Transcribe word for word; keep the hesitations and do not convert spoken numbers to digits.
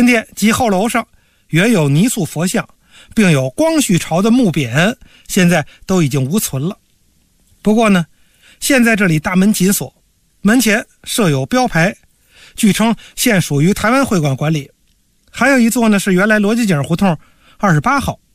殿及后楼上原有泥塑佛像，并有光绪朝的墓匾，现在都已经无存了。不过呢，现在这里大门紧锁，门前设有标牌，据称现属于台湾会馆管理。还有一座呢，是原来罗家井胡同二十八号，